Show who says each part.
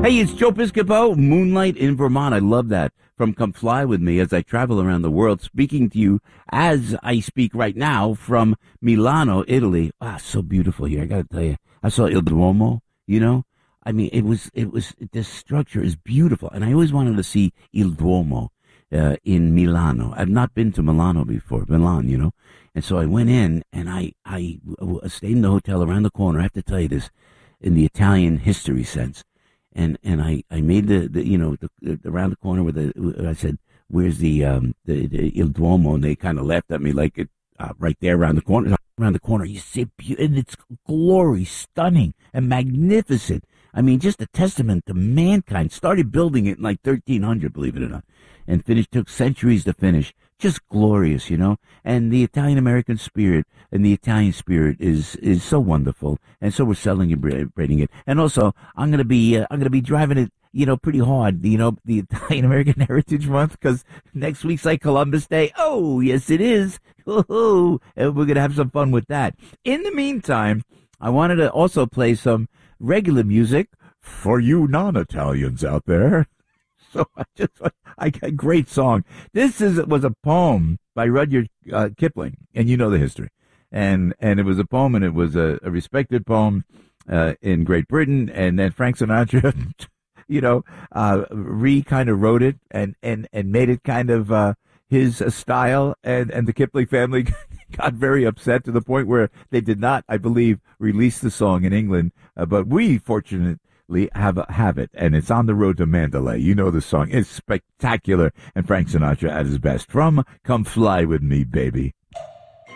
Speaker 1: Hey, it's Joe Piscopo, Moonlight in Vermont. I love that. From Come Fly With Me as I travel around the world, speaking to you as I speak right now from Milano, Italy. Ah, so beautiful here. I got to tell you, I saw Il Duomo, you know? I mean, this structure is beautiful. And I always wanted to see Il Duomo in Milano. I've not been to Milano before, Milan, you know? And so I went in and I stayed in the hotel around the corner. I have to tell you this in the Italian history sense. And I made the around the corner I said, where's the Il Duomo? And they kind of laughed at me like it right there around the corner. Around the corner, you see, and it's glory, stunning and magnificent. I mean, just a testament to mankind. Started building it in like 1300, believe it or not, and took centuries to finish. Just glorious, you know. And the Italian-American spirit and the Italian spirit is so wonderful, and so we're celebrating it. And also, I'm gonna be driving it, you know, pretty hard, you know, the Italian-American Heritage Month, because next week's like Columbus Day. Oh, yes, it is. Oh, and we're gonna have some fun with that. In the meantime, I wanted to also play some regular music for you non-Italians out there. So I got a great song. This was a poem by Rudyard Kipling, and you know the history. And it was a poem, and it was a respected poem in Great Britain. And then Frank Sinatra, you know, kind of wrote it and made it kind of his style. And the Kipling family got very upset to the point where they did not, I believe, release the song in England. But we, fortunately, have it, and it's On the Road to Mandalay. You know the song. It's spectacular, and Frank Sinatra at his best. From Come Fly With Me, Baby.